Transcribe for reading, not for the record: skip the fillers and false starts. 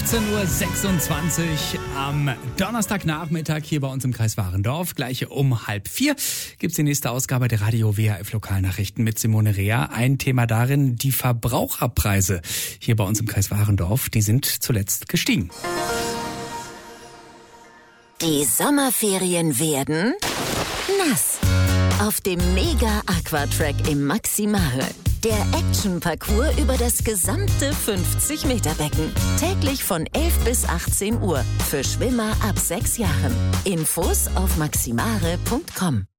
18:26 Uhr am Donnerstagnachmittag hier bei uns im Kreis Warendorf. Gleich um 3:30 gibt's die nächste Ausgabe der Radio WHF Lokalnachrichten mit Simone Rea. Ein Thema darin, die Verbraucherpreise hier bei uns im Kreis Warendorf, die sind zuletzt gestiegen. Die Sommerferien werden nass. Auf dem Mega Aquatrack im Maximare. Der Action-Parcours über das gesamte 50-Meter-Becken. Täglich von 11 bis 18 Uhr. Für Schwimmer ab 6 Jahren. Infos auf maximare.com.